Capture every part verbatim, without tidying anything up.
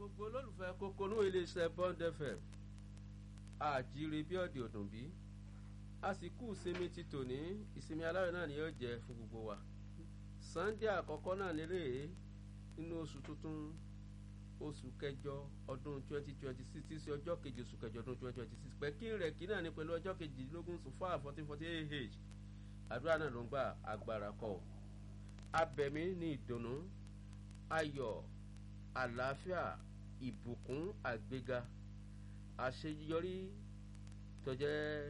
gbogbo olólùfẹ́ Kókóró iléeṣẹ́ Bond F M àjíire bí ọ̀dẹ̀ òdùnbí àsìkò ìsinmi ti tòní ìsinmi aláwẹ̀ náà ni yóò jẹ́ fún gbogbo wa Sunday àkọ́kọ́ náà nílé nínú oṣù tuntun oṣù kẹjọ ọdún twenty twenty six tí í ṣe ọjọ́ kejì oṣù kẹjọ ọdún twenty twenty six pẹ̀kí rẹ̀ kí náà ní pẹ̀lú ọjọ́ kejìdínlógún sùfà fourteen forty eight àdúrà náà ló ń gbà agbára kọ́ abẹ̀mí ní ìdùnnú ayọ̀ àlàáfíà ìbùkún àgbéga àṣeyọrí tó jẹ́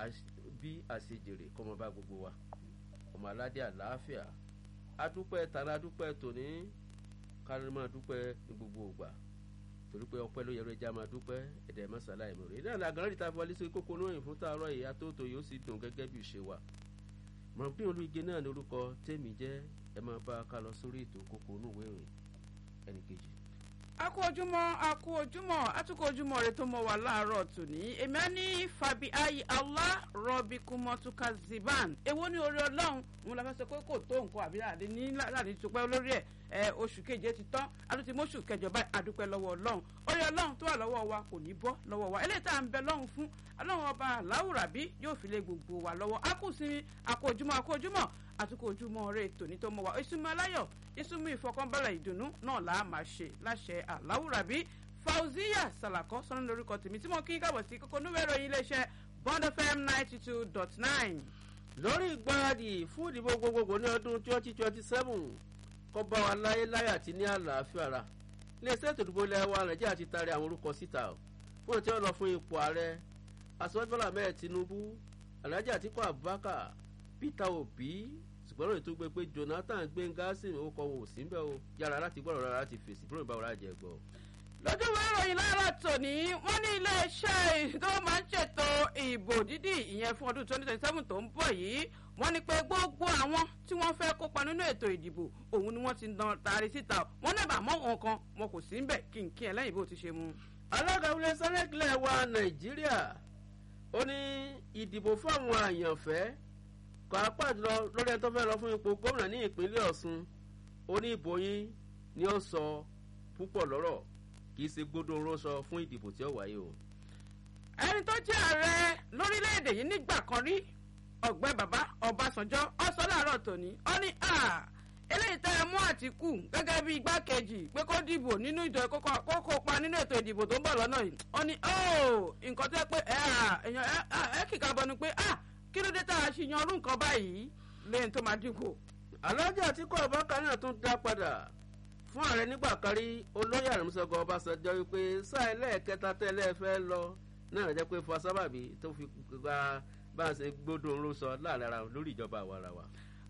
bí àṣejèrè kó mọ bá gbogbo wa ọmọ aládé àlàáfíà adúpẹ́ tààrà adúpẹ́ tòní kárí máa dúpẹ́ ní gbogbo ògbà torí pé ọpẹ́ ló yẹrọ ẹja máa dúpẹ́ ẹ̀dẹ̀ mọ́sálá ìmọ̀ràn ìdá àgàrà ìta fọlẹ́ sí kókó lóyìn fún tààrọ̀ yìí atótó yóò sì dùn gẹ́gẹ́ bí ìṣe wa mọ̀rọ̀bí olùgbé náà ní orúkọ tèmi jẹ́ ẹ máa bá a ká lọ sórí ètò kókó onúwé ìrìn ẹnì kejì. a kú ojúmọ́ a kú ojúmọ́ àtúkọ̀ ojúmọ́ rẹ tó mọ wà láàárọ̀ tòní èmi á ní fabi ayi allah rọbì kùmọ̀túkà ziban èwo ní orí ọlọ́run òun la fẹ́ sọ pé kò tó nǹkan àbí láàdé ní láàdé tó pẹ́ lórí ẹ̀ oṣù keje ti tán àtúntì mọ́ṣù kẹjọ báyìí adúpẹ́ lọ́wọ́ ọlọ́run orí ọlọ́run tó wà lọ́wọ́ wa kò ní bọ́ lọ́wọ́ wa eléyìí tá à ń bẹ lọ́run fún ọlọ́run ọba aláwùrábí yóò fi lé gbogbo wa lọ́wọ́ a kù sí àkó ojúmọ́ àkó ojúmọ́ àtúkọ̀ ojúmọ́ rẹ̀ tòní tó mọ́ wa ìsúnmọ́ aláyọ̀ ìsúnmọ́ ìfọkànbalẹ̀ ìdùnnú náà là á máa ṣe láṣẹ aláwùrábí Fauziya Salako sọ́nà lórúkọ tèmi tí mo kí kábọ̀ sí kókó núwèé ìròyìn iléeṣẹ́ Bond F M ninety two dot nine. lórí ìgbáradì fún ìdìbò gbogbogbò ní ọdún twenty twenty seven kó bá wa láyé láyé àti ní àlàáfíà ra iléeṣẹ́ ètò ìdìbò ilẹ̀ wa Nàìjíríà ti taari àwọn orúkọ síta fún ètò ọ̀nà fún ipò ààrẹ Aṣíwájú Bọ́lá Ahmed Tinubu Alhaji Atiku Abubakar Peter Obi ṣùgbọ́n ètò gbé pé Jonathan Gbénga sì ń kọ́ wò sí bẹ́ẹ̀ o yára láti gbọ́dọ̀ rárá láti fèsì búrò ìbáwọ̀ rájẹ gbọ́. lójú ìwé ìròyìn láàárọ̀ tòní wọ́n ní iléeṣẹ́ tó máa ń ṣètò ìbò dídì ìyẹn fún ọdún twenty twenty seven tó ń bọ̀ yìí wọ́n ní pé gbogbo àwọn tí wọ́n fẹ́ kópa nínú ètò ìdìbò òun ni wọ́n ti dán taari síta wọ́n náà bà mọ́ wọn kan wọn kò sí ń bẹ̀ kí n kí ẹ lẹ́yìn bó ti ṣe mú. alága ilé sẹ́nẹ́kìlẹ̀ wa Nàìjíríà ó ní ìdìbò fún àwọn àyànfẹ́ pàápàá jùlọ lórí ẹni tó fẹ́ lọ fún ipò gómìnà ní ìpínlẹ̀ Ọ̀ṣun ó ní ìbò yín ni ó sọ púpọ̀ lọ́rọ̀ kì í ṣe gbódò rọ́ṣọ fún ìdìbò tí ó wáyé o. ẹni tó jẹ́ ààrẹ lórílẹ̀‐èdè yìí nígbà kan rí ọ̀gbẹ́ bàbá Ọbásanjọ́ ó sọ láàárọ̀ tòní ó ní eléyìí tẹ́ ẹ mú Àtìkù gẹ́gẹ́ bí igbákejì pé kó dìbò nínú ìjọ kó kópa nínú ètò ìdìbò tó ń bọ̀ lọ́nà yìí ó ní nǹkan tó yẹ pé ẹ kíkà bọnu pé kí ló dé tá a ṣe yan ọdún nǹkan báyìí lẹ́yìn tó máa dínkù. Alhaji Atiku Abubakar náà tún dá padà fún ààrẹ nígbà kárí olóyè Àrẹ̀múṣẹ́gun Ọbásanjọ́ wípé sáà ẹlẹ́ẹ̀kẹta tẹ́lẹ̀ fẹ́ lọ náà jẹ́ pé fọ sábàbí tó fi gba bá a ṣe gbódò ń sọ láàrin ara lórí ìjọba àwarawa.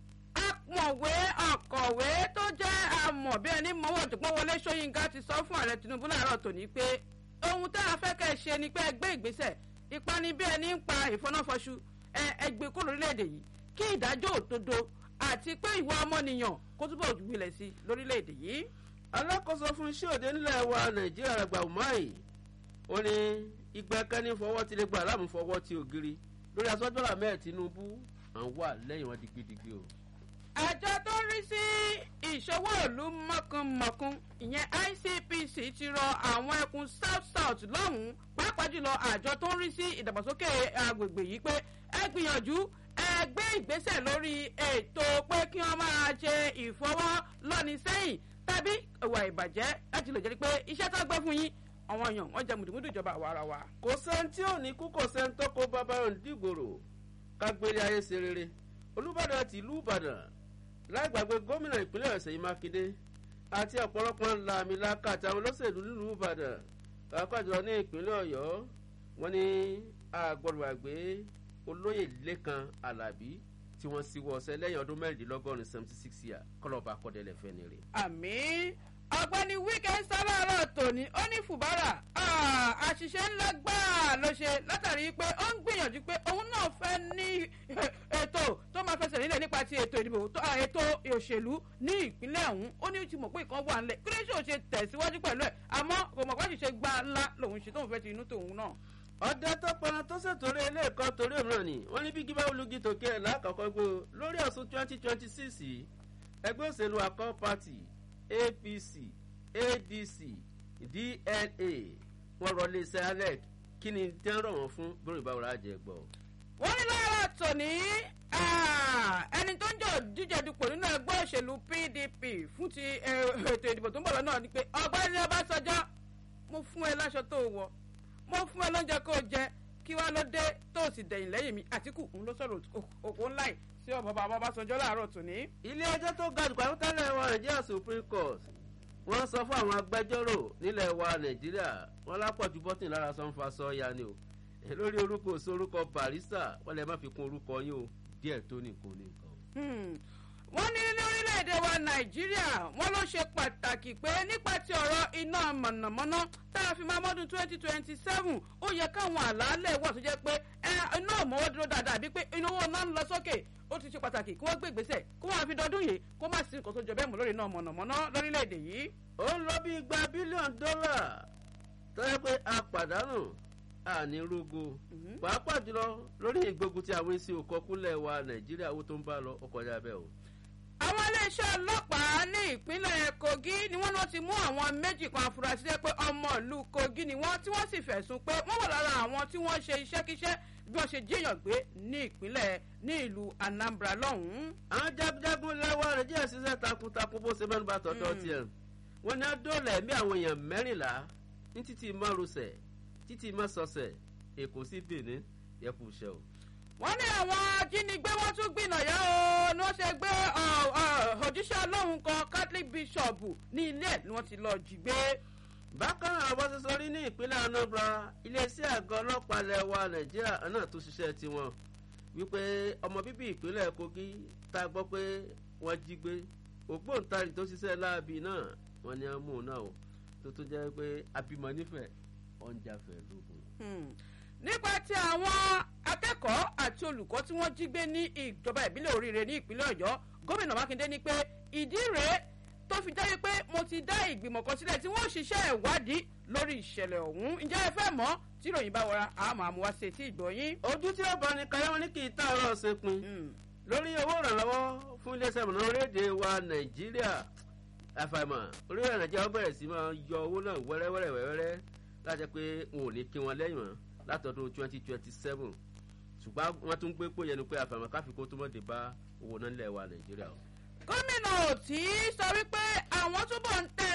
Akọ̀wé akọ̀wé tó jẹ́ àmọ̀ bí ẹni mọ́wọ́ ọ̀jọ̀gbọ́n Wọlé Ṣóyínká ti sọ fún ààrẹ Tinubu láàárọ̀ tòní pé ohun tá a fẹ́ kẹ́ ẹ ṣe ni pé ẹ gbé ìgbésẹ̀ ìpani bí ẹni ń pa ìfọ́náfọ́ṣù ẹgbẹ́ kó lórílẹ̀‐èdè yìí kí ìdájọ́ òdodo àti pé ìwà ọmọnìyàn kó túbọ̀ gbilẹ̀ sí lórílẹ̀‐èdè yìí. alákòóso fún iṣẹ́ òde nílẹ̀ wa Nàìjíríà àgbà Umahi ó ní ìgbẹ́kẹ́ni fọwọ́ ti lè gba aláàmú fọwọ́ ti ògiri lórí Aṣíwájú Bọ́lá Ahmed Tinubu à ń wà lẹ́yìn wọn digbidigbi o. àjọ tó ń rí sí ìṣòwò ìlú mọ̀kànmọ̀kàn ìyẹn I C P C ti rọ àwọn ẹkùn South South lọ́hùn-ún pàápàá jùlọ àjọ tó ń rí sí ìdàgbàsókè agbègbè yìí pé ẹ gbìyànjú ẹ gbé ìgbésẹ̀ lórí ètò pé kí wọ́n máa ṣe ìfọwọ́lọ́ni sẹ́yìn tàbí ìwà ìbàjẹ́ láti lè jẹ́ pé iṣẹ́ tó gbé fún yín àwọn èèyàn wọ́n jẹ mùdùmùdù ìjọba àwarawa. kò sẹ́ni tí ò ní kú kò sẹ́ni tó kó bàbá rẹ̀ dìgbòrò kágbélé ayé ṣe rere Olúbàdàn ti ìlú Ìbàdàn láì gbàgbé gómìnà ìpínlẹ̀ Ṣèyí Mákindé àti ọ̀pọ̀lọpọ̀ ńlá àmì lákàtà àwọn olóṣèlú nílùú Ìbàdàn pàápàá jùlọ ní ìpínlẹ̀ Ọ̀yọ́ wọ́n ní àgbọ̀dọ̀ àgbé olóyè Lékan Àlàbí tí wọ́n sì wọ́ ọ̀sẹ̀ lẹ́yìn ọdún mẹ́rìndínlọ́gọ́rin seventy six year kọ́lọ́ba akọ́dẹ́lẹ̀ fẹ́ ni rè. àmín ọ̀gbẹ́ni Wike sábàárọ̀ tòní ó ní Fubara àṣìṣe ńlá gbáà ló ṣe látàrí pé ó ń gbìyànjú pé òun náà fẹ́ ní ètò tó máa fẹsẹ̀ nílẹ̀ nípa ti ètò ìdìbò ètò òṣèlú ní ìpínlẹ̀ ọ̀hún ó ní ó ti mọ̀ pé ìkan wà ńlẹ̀ kí ló ṣe ò ṣe tẹ̀síwájú pẹ̀lú ẹ̀ àmọ́ kò mọ̀ pé àṣìṣe gbá ńlá lòun ṣe tóun fẹ́ ti inú tòun náà. ọ̀dẹ tó pọnà tó ṣètòrí ilé ẹ̀kọ́ torí òmíràn ni wọ́n ní bí gíbá olùgí tòkè ẹ̀ lákọ̀ọ́kọ́ gbó lórí Ọ̀ṣun twenty twenty six ẹgbẹ́ òṣèlú Accord Party A P C A D C D L A wọ́n rọ iléeṣẹ́ alec kí ni tí wọ́n rọ̀ wọ́n fún bórí ìbáwọ̀ rájẹ gbọ́. wọ́n ní lára tòní ẹni tó ń jọ díje dupò nínú ẹgbẹ́ òṣèlú P D P fún ti ètò ìdìbò tó ń bọ̀ lọ́nà ni pé ọ̀gbẹ́ni Ọbásanjọ́ mo fún ẹ láṣọ tó wọ̀ mo fún ẹ lóúnjẹ kó jẹ kí wàá ló dé tó sì dẹ̀yìn lẹ́yìn mi Àtíkù ń lọ sọ̀rọ̀ òkú ńlá yìí sí ọ̀bọ̀ bàbá Ọbásanjọ́ láàárọ̀ tòní. ilé ẹjọ́ tó ga jù pàtàkì wa Nàìjíríà Supreme Court wọ́n sọ fún àwọn agbẹjọ́rò nílẹ̀ wa Nàìjíríà wọ́n lápọ̀jù bọ́tìn lára sanfa sọ́ọ́yà ni o lórí orúkọ òsorúkọ Barrister wọ́n lè má fi kún orúkọ yín o díẹ̀ tó nìkan nìkan. wọ́n ní ní orílẹ̀-èdè wa Nàìjíríà wọ́n ló ṣe pàtàkì pé nípa ti ọ̀rọ̀ iná mọ̀nàmọ́ná tá a fi máa mọ́dún twenty twenty seven ó yẹ káwọn àlàálẹ̀ wà tó jẹ́ pé iná ọ̀mọ́wọ́ dúró dáadáa àbí pé iná owó náà ń lọ sókè ó ti ṣe pàtàkì kí wọ́n gbé ìgbésẹ̀ kó wọ́n fi dọdún yìí kó má sí nǹkan tó jọ bẹ́ẹ̀ mọ́ lórí iná mọ̀nàmọ́ná lórílẹ̀-èdè yìí. ó ń lọ bí igba bílíọ̀nù dọ́là tó yẹ pé a pàdánù àní rúgbó pàápàá jùlọ lórí ìgbógun tí àwọn èsì òkọkúnlẹ̀ wa Nàìjíríà owó tó ń bá lọ ọkọ̀ ọjà bẹ́ẹ̀ o. àwọn iléeṣẹ́ ọlọ́pàá ní ìpínlẹ̀ Kogi ni wọ́n lọ ti mú àwọn méjì kan afurasí pé ọmọ ìlú Kogi ni wọ́n tí wọ́n sì fẹ̀sùn pé wọ́n wà lára àwọn tí wọ́n ṣe iṣẹ́kíṣẹ́ bí wọ́n ṣe jíyàn gbé ní ìpínlẹ̀ ní ìlú Anambra lọ́hùn-ún. àwọn jagunjagun lẹ́wọ́ Nàìjíríà ṣiṣẹ́ takuntakun bó ṣe mẹ́nu bá tọ̀dọ̀ tiẹ̀ wọ́n ní adóòlà ẹ̀mí àwọn èèyàn mẹ́rìnlá ní títí márosẹ̀ títí mọ́sọ̀ọ̀sẹ̀ Èkó sí Benin yẹkù iṣẹ́ o. wọ́n ní àwọn ajínigbé wọ́n tún gbìnàyà o ni wọ́n ṣe gbé òjíṣẹ́ Ọlọ́run kan Catholic bishop ní ilé ẹ̀ ni wọ́n ti lọ́ọ́ jí gbé. bákan náà bó ṣe sọ rí ní ìpínlẹ̀ Anambra iléeṣẹ́ àgọ́ ọlọ́pàá ilẹ̀ wa Nàìjíríà náà tó ṣiṣẹ́ tiwọn wípé ọmọ bíbí ìpínlẹ̀ Kogi tá a gbọ́ pé wọ́n jí gbé ògbóǹtarì tó ṣiṣẹ́ láabi náà wọ́n ní amú náà o tó tún jẹ́ pé abimọ nífẹ̀ẹ́ ọ̀njàfẹ́ lógun. nípa ti àwọn akẹ́kọ̀ọ́ àti olùkọ́ tí wọ́n jí gbé ní ìjọba ìbílẹ̀ Oríire ní ìpínlẹ̀ Ọ̀yọ́ gómìnà Mákindé ní pé ìdí rèé tó fi jẹ́ pé mo ti dá ìgbìmọ̀ kan sílẹ̀ tí wọ́n ṣiṣẹ́ ìwádìí lórí ìṣẹ̀lẹ̀ ọ̀hún ǹjẹ́ ẹ fẹ́ mọ̀ tí ìròyìn bá wọra àmọ́ àmúwá sí etí ìgbọ̀nyín. ojú tí ó bá ní kayọ́ wọn ní kì í tààrọ̀ ṣe pin lórí owó ìrànlọ́wọ́ fún iléeṣẹ́ ìmọ̀nà orílẹ̀-èdè wa Nàìjíríà àfàìmọ̀ orílẹ̀-èdè Nàìjíríà ó bẹ̀rẹ̀ sí máa yọ owó náà wẹ́rẹ́wẹ́rẹ́ wẹ́rẹ́ láti pé wọn ò ní kí wọn lẹ́yìn mọ́ látọdún twenty twenty seven ṣùgbọ́n wọ́n tún gbé pò yẹnu pé àfàìmọ̀ káfíkó tó mọ̀ dé bá owó náà nílẹ̀ wa Nàìjíríà. gómìnà ò tí sọ wípé àwọn túbọ̀ ń tẹ